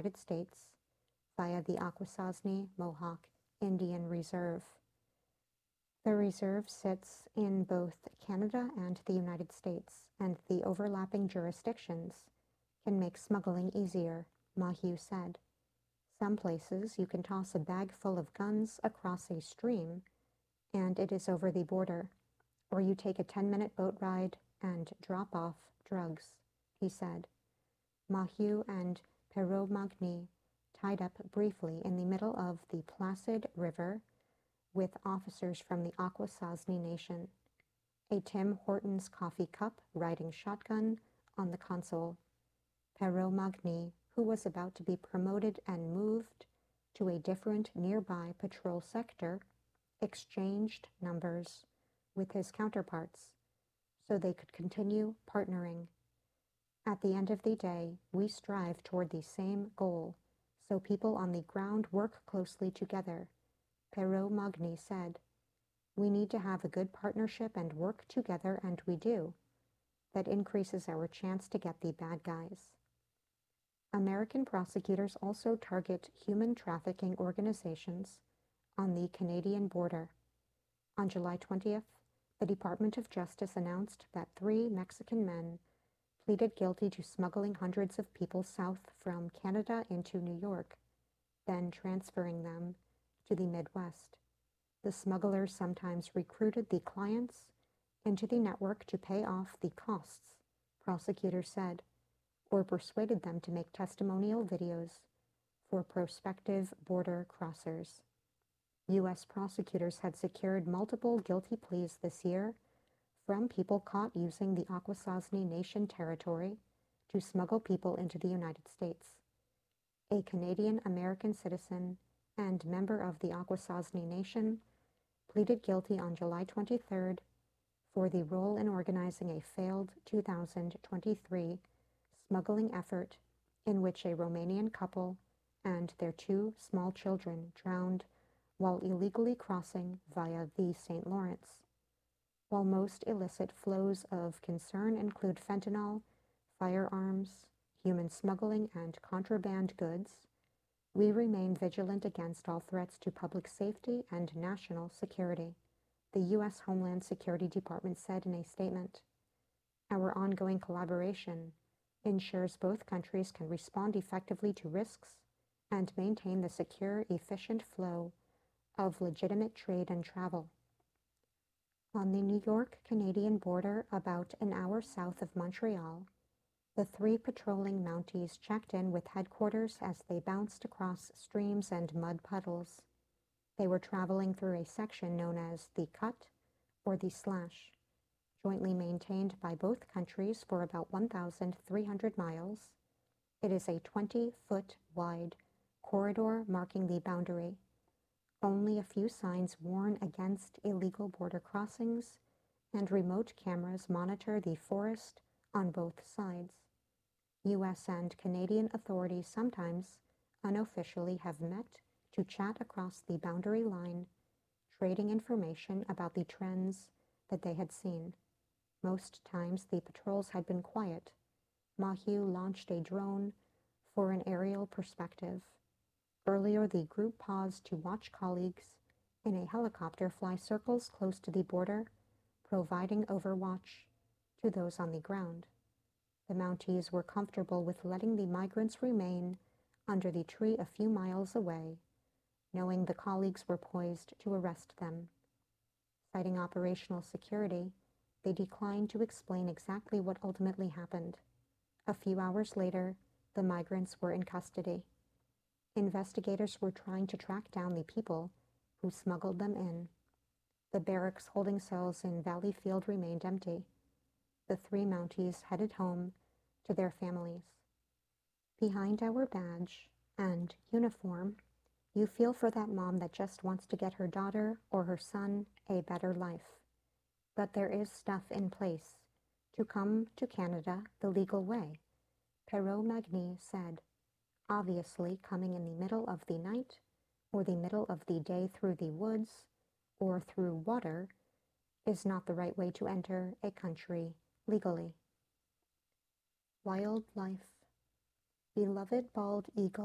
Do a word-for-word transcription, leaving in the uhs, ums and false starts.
United States via the Akwesasne Mohawk Indian Reserve. The reserve sits in both Canada and the United States, and the overlapping jurisdictions can make smuggling easier, Maheu said. Some places you can toss a bag full of guns across a stream and it is over the border, or you take a ten-minute boat ride and drop off drugs, he said. Maheu and Perreault-Magny tied up briefly in the middle of the placid river with officers from the Akwesasne Nation, a Tim Hortons coffee cup riding shotgun on the console. Perreault-Magny, who was about to be promoted and moved to a different nearby patrol sector, exchanged numbers with his counterparts so they could continue partnering. At the end of the day, we strive toward the same goal, so people on the ground work closely together, Perreault-Magny said. We need to have a good partnership and work together, and we do. That increases our chance to get the bad guys. American prosecutors also target human trafficking organizations on the Canadian border. On July twentieth, the Department of Justice announced that three Mexican men pleaded guilty to smuggling hundreds of people south from Canada into New York, then transferring them to the Midwest. The smugglers sometimes recruited the clients into the network to pay off the costs, prosecutors said, or persuaded them to make testimonial videos for prospective border crossers. U S prosecutors had secured multiple guilty pleas this year from people caught using the Akwesasne Nation territory to smuggle people into the United States. A Canadian-American citizen and member of the Akwesasne Nation pleaded guilty on July twenty-third for the role in organizing a failed two thousand twenty-three smuggling effort in which a Romanian couple and their two small children drowned while illegally crossing via the Saint Lawrence. While most illicit flows of concern include fentanyl, firearms, human smuggling, and contraband goods, we remain vigilant against all threats to public safety and national security, the U S Homeland Security Department said in a statement. Our ongoing collaboration ensures both countries can respond effectively to risks and maintain the secure, efficient flow of legitimate trade and travel. On the New York-Canadian border, about an hour south of Montreal, the three patrolling Mounties checked in with headquarters as they bounced across streams and mud puddles. They were traveling through a section known as the Cut or the Slash, jointly maintained by both countries for about one thousand three hundred miles. It is a twenty-foot wide corridor marking the boundary. Only a few signs warn against illegal border crossings, and remote cameras monitor the forest on both sides. U S and Canadian authorities sometimes, unofficially, have met to chat across the boundary line, trading information about the trends that they had seen. Most times the patrols had been quiet. Maheu launched a drone for an aerial perspective. Earlier, the group paused to watch colleagues in a helicopter fly circles close to the border, providing overwatch to those on the ground. The Mounties were comfortable with letting the migrants remain under the tree a few miles away, knowing the colleagues were poised to arrest them. Citing operational security, they declined to explain exactly what ultimately happened. A few hours later, the migrants were in custody. Investigators were trying to track down the people who smuggled them in. The barracks holding cells in Valleyfield remained empty. The three Mounties headed home to their families. Behind our badge and uniform, you feel for that mom that just wants to get her daughter or her son a better life. But there is stuff in place to come to Canada the legal way, Perreault-Magny said. Obviously, coming in the middle of the night or the middle of the day through the woods or through water is not the right way to enter a country legally. Wildlife. Beloved bald eagle